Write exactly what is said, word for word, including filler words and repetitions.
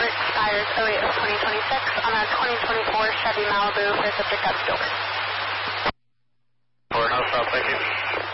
report expires oh eight of twenty twenty-six on a twenty twenty-four Chevy Malibu for subject at Stillman. Four House South, thank you.